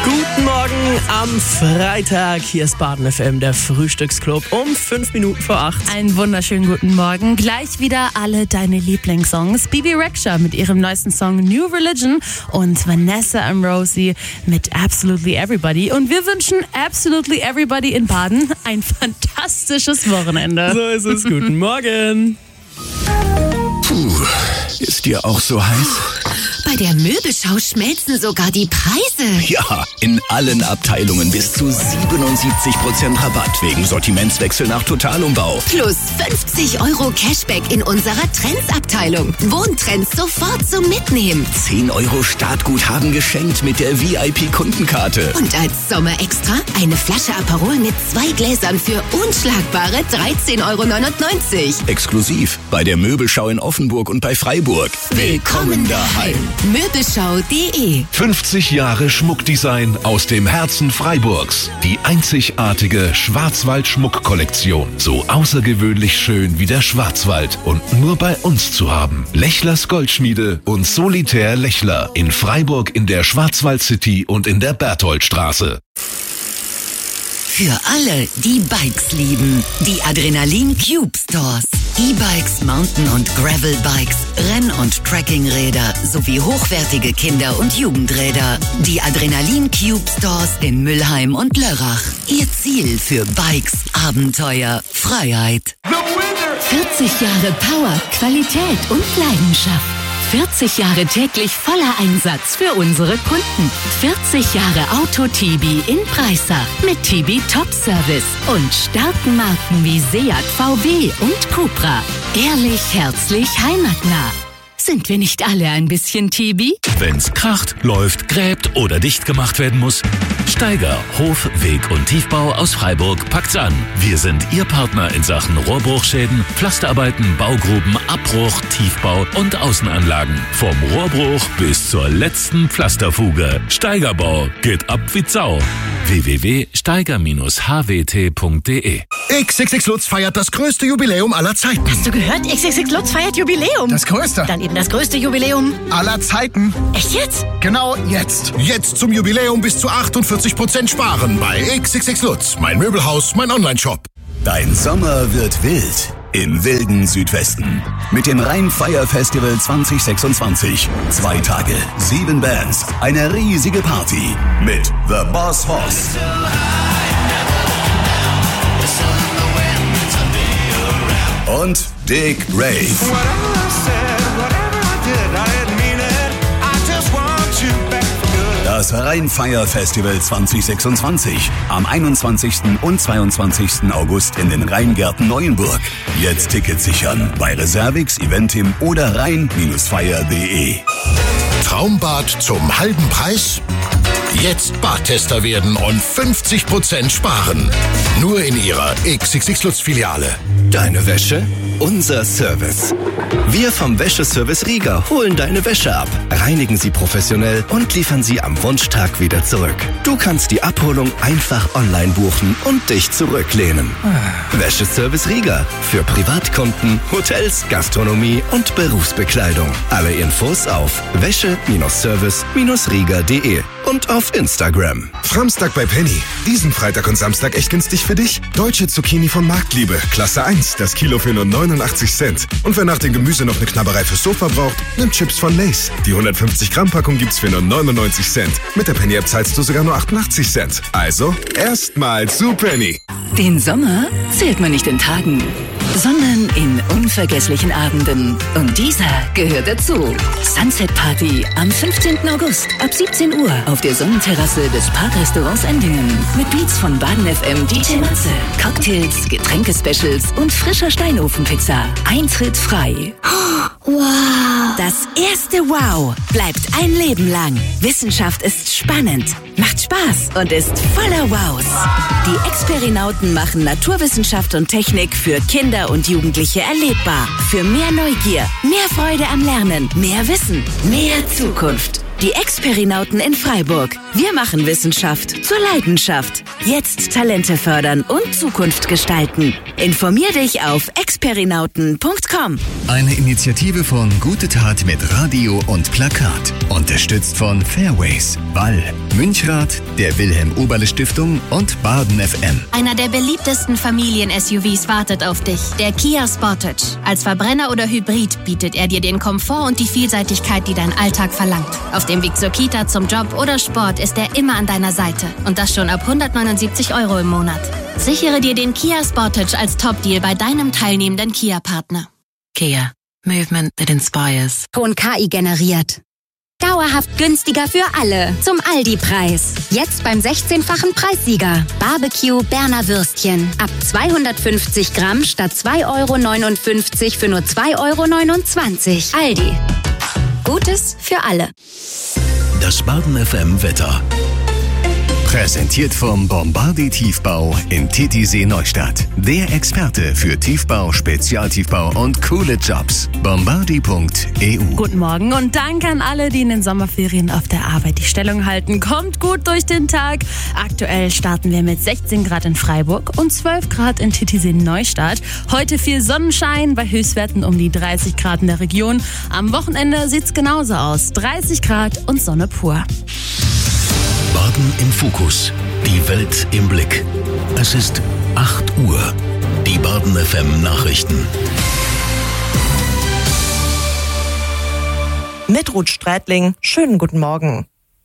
Guten Morgen am Freitag. Hier ist Baden FM, der Frühstücksclub um 5 Minuten vor 8. Einen wunderschönen guten Morgen. Gleich wieder alle deine Lieblingssongs. Bebe Rexha mit ihrem neuesten Song New Religion und Vanessa Amrosi mit Absolutely Everybody. Und wir wünschen Absolutely Everybody in Baden ein fantastisches Wochenende. So ist es. Guten Morgen. Puh, ist dir auch so heiß? Bei der Möbelschau schmelzen sogar die Preise. Ja, in allen Abteilungen bis zu 77% Rabatt wegen Sortimentswechsel nach Totalumbau. Plus 50 € Cashback in unserer Trends-Abteilung. Wohntrends sofort zum Mitnehmen. 10 € Startguthaben geschenkt mit der VIP-Kundenkarte. Und als Sommerextra eine Flasche Aperol mit 2 Gläsern für unschlagbare 13,99 €. Exklusiv bei der Möbelschau in Offenburg und bei Freiburg. Willkommen daheim. Möbelschau.de 50 Jahre Schmuckdesign aus dem Herzen Freiburgs. Die einzigartige Schwarzwald-Schmuck-Kollektion. So außergewöhnlich schön wie der Schwarzwald und nur bei uns zu haben. Lechlers Goldschmiede und Solitär Lechler in Freiburg in der Schwarzwald City und in der Bertholdstraße. Für alle, die Bikes lieben. Die Adrenalin Cube Stores. E-Bikes, Mountain- und Gravel-Bikes, Renn- und Trekkingräder sowie hochwertige Kinder- und Jugendräder. Die Adrenalin Cube Stores in Mülheim und Lörrach. Ihr Ziel für Bikes, Abenteuer, Freiheit. 40 Jahre Power, Qualität und Leidenschaft. 40 Jahre täglich voller Einsatz für unsere Kunden. 40 Jahre Auto-Tibi in Breisach mit Tibi Top Service und starken Marken wie Seat, VW und Cupra. Ehrlich, herzlich, heimatnah. Sind wir nicht alle ein bisschen Tibi? Wenn's kracht, läuft, gräbt oder dicht gemacht werden muss, Steiger Hof-, Weg- und Tiefbau aus Freiburg packt's an. Wir sind Ihr Partner in Sachen Rohrbruchschäden, Pflasterarbeiten, Baugruben, Abbruch, Tiefbau und Außenanlagen. Vom Rohrbruch bis zur letzten Pflasterfuge. Steigerbau geht ab wie Sau. www.steiger-hwt.de XXX Lutz feiert das größte Jubiläum aller Zeiten. Hast du gehört? XXX Lutz feiert Jubiläum. Das größte. Dann eben das größte Jubiläum Aller Zeiten. Echt jetzt? Genau jetzt. Jetzt zum Jubiläum bis zu 48% sparen bei XXX Lutz. Mein Möbelhaus, mein Onlineshop. Dein Sommer wird wild im wilden Südwesten. Mit dem Rheinfire Festival 2026. 2 Tage, 7 Bands, eine riesige Party mit The Boss Hoss. Und Dick Rave. Das Rheinfire Festival 2026. Am 21. und 22. August in den Rheingärten Neuenburg. Jetzt Tickets sichern bei Reservix, Eventim oder rhein-fire.de. Traumbad zum halben Preis? Jetzt Badtester werden und 50% sparen. Nur in Ihrer XXX Lutz Filiale. Deine Wäsche? Unser Service. Wir vom Wäscheservice Riga holen deine Wäsche ab, reinigen sie professionell und liefern sie am Wunschtag wieder zurück. Du kannst die Abholung einfach online buchen und dich zurücklehnen. Wäscheservice Riga. Für Privatkunden, Hotels, Gastronomie und Berufsbekleidung. Alle Infos auf wäsche-service-riga.de und auf Instagram. Samstag bei Penny. Diesen Freitag und Samstag echt günstig für dich. Deutsche Zucchini von Marktliebe. Klasse 1. Das Kilo für nur 89 Cent. Und wer nach dem Gemüse noch eine Knabberei fürs Sofa braucht, nimmt Chips von Lay's. Die 150 Gramm Packung gibt's für nur 99 Cent. Mit der Penny App zahlst du sogar nur 88 Cent. Also, erstmal zu Penny. Den Sommer zählt man nicht in Tagen, sondern in unvergesslichen Abenden. Und dieser gehört dazu. Sunset Party am 15. August ab 17 Uhr auf der Sonnenterrasse des Parkrestaurants Endingen. Mit Beats von Baden FM DJ Matze, Cocktails, Getränkespecials und frischer Steinofenpizza. Eintritt frei. Wow! Das erste Wow bleibt ein Leben lang. Wissenschaft ist spannend, macht Spaß und ist voller Wows. Die Experinauten machen Naturwissenschaft und Technik für Kinder und Jugendliche erlebbar. Für mehr Neugier, mehr Freude am Lernen, mehr Wissen, mehr Zukunft. Die Experinauten in Freiburg. Wir machen Wissenschaft zur Leidenschaft. Jetzt Talente fördern und Zukunft gestalten. Informier dich auf experinauten.com. Eine Initiative von Gute Tat mit Radio und Plakat. Unterstützt von Fairways, Ball, Münchrath, der Wilhelm-Oberle-Stiftung und Baden FM. Einer der beliebtesten Familien-SUVs wartet auf dich. Der Kia Sportage. Als Verbrenner oder Hybrid bietet er dir den Komfort und die Vielseitigkeit, die dein Alltag verlangt. Auf dem Weg zur Kita, zum Job oder Sport ist er immer an deiner Seite. Und das schon ab 179 € im Monat. Sichere dir den Kia Sportage als Top-Deal bei deinem teilnehmenden Kia-Partner. Kia. Movement that inspires. Ton KI generiert. Dauerhaft günstiger für alle. Zum Aldi-Preis. Jetzt beim 16-fachen Preissieger. Barbecue Berner Würstchen. Ab 250 Gramm statt 2,59 € für nur 2,29 €. Aldi. Gutes für alle. Das Baden FM Wetter. Präsentiert vom Bombardi Tiefbau in Titisee Neustadt. Der Experte für Tiefbau, Spezialtiefbau und coole Jobs. Bombardi.eu. Guten Morgen und danke an alle, die in den Sommerferien auf der Arbeit die Stellung halten. Kommt gut durch den Tag. Aktuell starten wir mit 16 Grad in Freiburg und 12 Grad in Titisee Neustadt. Heute viel Sonnenschein bei Höchstwerten um die 30 Grad in der Region. Am Wochenende sieht's genauso aus. 30 Grad und Sonne pur. Baden im Fokus. Die Welt im Blick. Es ist 8 Uhr. Die Baden FM Nachrichten. Mit Ruth Strätling, schönen guten Morgen.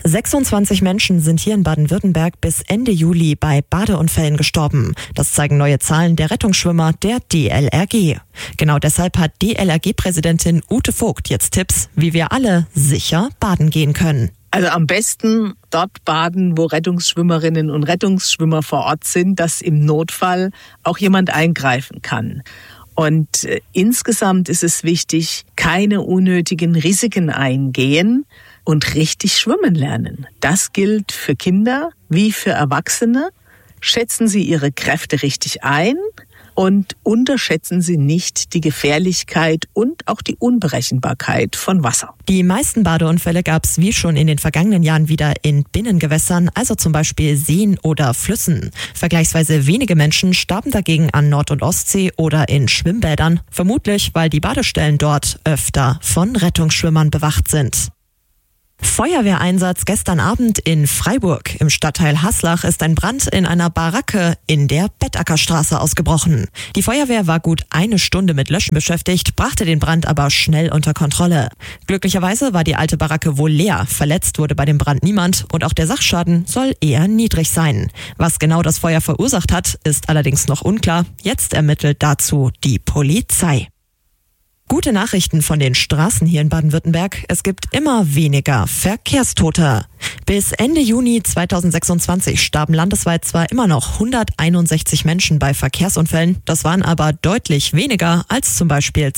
26 Menschen sind hier in Baden-Württemberg bis Ende Juli bei Badeunfällen gestorben. Das zeigen neue Zahlen der Rettungsschwimmer der DLRG. Genau deshalb hat DLRG-Präsidentin Ute Vogt jetzt Tipps, wie wir alle sicher baden gehen können. Also am besten dort baden, wo Rettungsschwimmerinnen und Rettungsschwimmer vor Ort sind, dass im Notfall auch jemand eingreifen kann. Und insgesamt ist es wichtig, keine unnötigen Risiken eingehen und richtig schwimmen lernen. Das gilt für Kinder wie für Erwachsene. Schätzen Sie Ihre Kräfte richtig ein und unterschätzen Sie nicht die Gefährlichkeit und auch die Unberechenbarkeit von Wasser. Die meisten Badeunfälle gab es wie schon in den vergangenen Jahren wieder in Binnengewässern, also zum Beispiel Seen oder Flüssen. Vergleichsweise wenige Menschen starben dagegen an Nord- und Ostsee oder in Schwimmbädern, vermutlich weil die Badestellen dort öfter von Rettungsschwimmern bewacht sind. Feuerwehreinsatz gestern Abend in Freiburg. Im Stadtteil Haslach ist ein Brand in einer Baracke in der Bettackerstraße ausgebrochen. Die Feuerwehr war gut 1 Stunde mit Löschen beschäftigt, brachte den Brand aber schnell unter Kontrolle. Glücklicherweise war die alte Baracke wohl leer. Verletzt wurde bei dem Brand niemand und auch der Sachschaden soll eher niedrig sein. Was genau das Feuer verursacht hat, ist allerdings noch unklar. Jetzt ermittelt dazu die Polizei. Gute Nachrichten von den Straßen hier in Baden-Württemberg. Es gibt immer weniger Verkehrstote. Bis Ende Juni 2026 starben landesweit zwar immer noch 161 Menschen bei Verkehrsunfällen, das waren aber deutlich weniger als zum Beispiel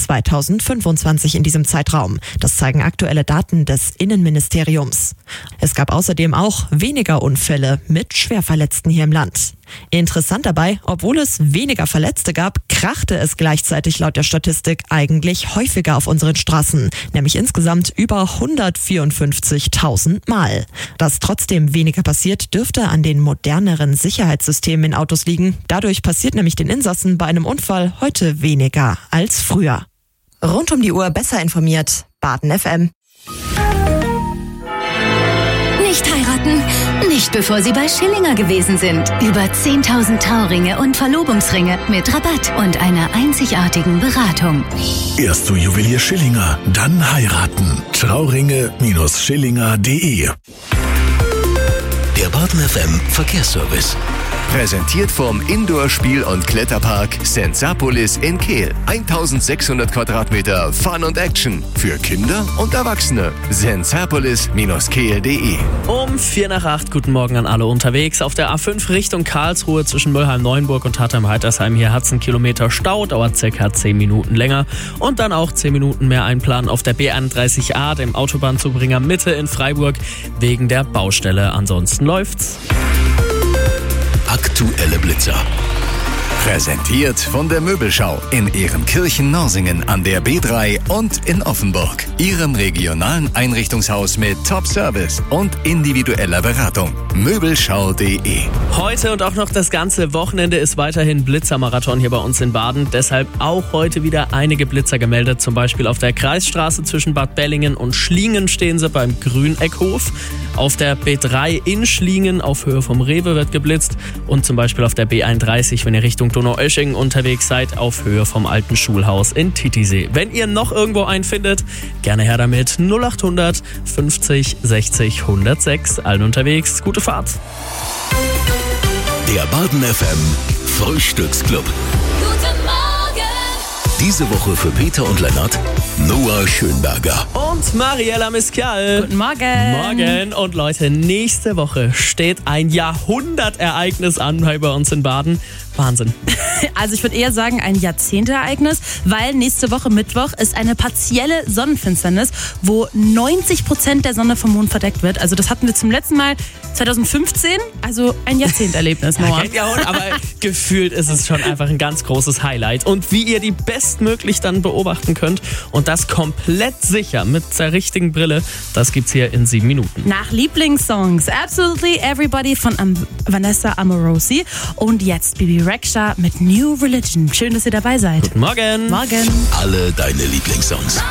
2025 in diesem Zeitraum. Das zeigen aktuelle Daten des Innenministeriums. Es gab außerdem auch weniger Unfälle mit Schwerverletzten hier im Land. Interessant dabei, obwohl es weniger Verletzte gab, krachte es gleichzeitig laut der Statistik eigentlich häufiger auf unseren Straßen, nämlich insgesamt über 154.000 Mal. Dass trotzdem weniger passiert, dürfte an den moderneren Sicherheitssystemen in Autos liegen. Dadurch passiert nämlich den Insassen bei einem Unfall heute weniger als früher. Rund um die Uhr besser informiert, Baden FM. Nicht heiraten? Nicht bevor Sie bei Schillinger gewesen sind. Über 10.000 Trauringe und Verlobungsringe mit Rabatt und einer einzigartigen Beratung. Erst zu Juwelier Schillinger, dann heiraten. Trauringe-Schillinger.de. Der Baden FM Verkehrsservice. Präsentiert vom Indoor-Spiel- und Kletterpark Sensapolis in Kehl. 1600 Quadratmeter Fun und Action für Kinder und Erwachsene. Sensapolis-kehl.de. Um 7:45, guten Morgen an alle unterwegs. Auf der A5 Richtung Karlsruhe zwischen Möllheim-Neuenburg und Hartheim-Heitersheim. Hier hat es einen Kilometer Stau, dauert circa 10 Minuten länger. Und dann auch 10 Minuten mehr einplanen auf der B31A, dem Autobahnzubringer Mitte in Freiburg, wegen der Baustelle. Ansonsten läuft's. Aktuelle Blitzer. Präsentiert von der Möbelschau in Ehrenkirchen-Norsingen an der B3 und in Offenburg. Ihrem regionalen Einrichtungshaus mit Top-Service und individueller Beratung. Möbelschau.de. Heute und auch noch das ganze Wochenende ist weiterhin Blitzermarathon hier bei uns in Baden. Deshalb auch heute wieder einige Blitzer gemeldet. Zum Beispiel auf der Kreisstraße zwischen Bad Bellingen und Schlingen stehen sie beim Grüneckhof. Auf der B3 in Schlingen auf Höhe vom Rewe wird geblitzt. Und zum Beispiel auf der B31, wenn ihr Richtung Donaueschingen unterwegs seid, auf Höhe vom alten Schulhaus in Titisee. Wenn ihr noch irgendwo einen findet, gerne her damit. 0800 50 60 106. Allen unterwegs. Gute Fahrt. Der Baden FM Frühstücksclub. Guten Morgen! Diese Woche für Peter und Lennart Noah Schönberger. Und Mariella Miscal. Guten Morgen. Morgen. Und Leute, nächste Woche steht ein Jahrhundertereignis an bei uns in Baden. Wahnsinn. Also ich würde eher sagen ein Jahrzehnteereignis, weil nächste Woche Mittwoch ist eine partielle Sonnenfinsternis, wo 90% der Sonne vom Mond verdeckt wird. Also das hatten wir zum letzten Mal 2015, also ein Jahrzehnterlebnis, Noah. Aber gefühlt ist es schon einfach ein ganz großes Highlight. Und wie ihr die bestmöglich dann beobachten könnt und das komplett sicher mit der richtigen Brille, das gibt's hier in 7 Minuten. Nach Lieblingssongs Absolutely Everybody von Vanessa Amorosi und jetzt Bibi Rexha mit New Religion. Schön, dass ihr dabei seid. Guten Morgen. Morgen. Alle deine Lieblingssongs.